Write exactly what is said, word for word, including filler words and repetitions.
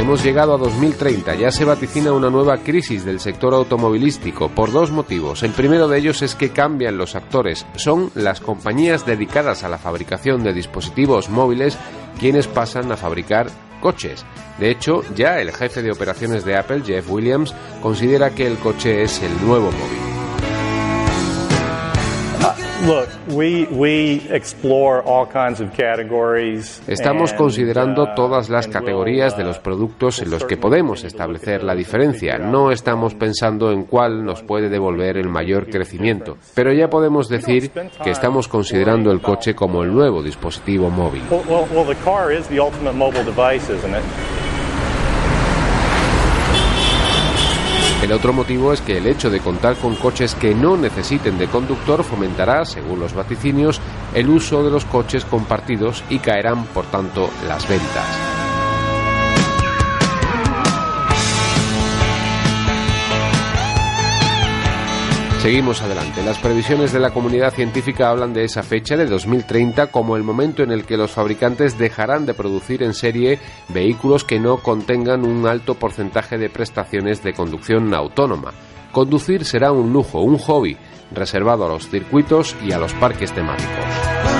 hemos llegado a dos mil treinta, ya se vaticina una nueva crisis del sector automovilístico por dos motivos. El primero de ellos es que cambian los actores. Son las compañías dedicadas a la fabricación de dispositivos móviles quienes pasan a fabricar coches. De hecho, ya el jefe de operaciones de Apple, Jeff Williams, considera que el coche es el nuevo móvil. Estamos considerando todas las categorías de los productos en los que podemos establecer la diferencia. No estamos pensando en cuál nos puede devolver el mayor crecimiento, pero ya podemos decir que estamos considerando el coche como el nuevo dispositivo móvil. El otro motivo es que el hecho de contar con coches que no necesiten de conductor fomentará, según los vaticinios, el uso de los coches compartidos y caerán, por tanto, las ventas. Seguimos adelante. Las previsiones de la comunidad científica hablan de esa fecha de dos mil treinta como el momento en el que los fabricantes dejarán de producir en serie vehículos que no contengan un alto porcentaje de prestaciones de conducción autónoma. Conducir será un lujo, un hobby, reservado a los circuitos y a los parques temáticos.